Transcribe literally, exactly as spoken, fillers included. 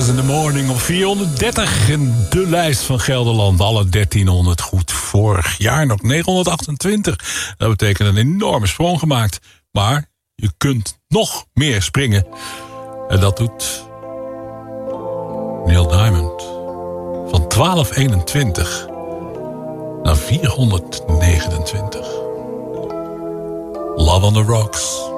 Voices in the Morning op vierhonderddertig in de lijst van Gelderland. Alle dertienhonderd goed. Vorig jaar nog negenhonderdachtentwintig. Dat betekent een enorme sprong gemaakt. Maar je kunt nog meer springen. En dat doet Neil Diamond. Van twaalf eenentwintig naar vierhonderdnegenentwintig. Love on the Rocks.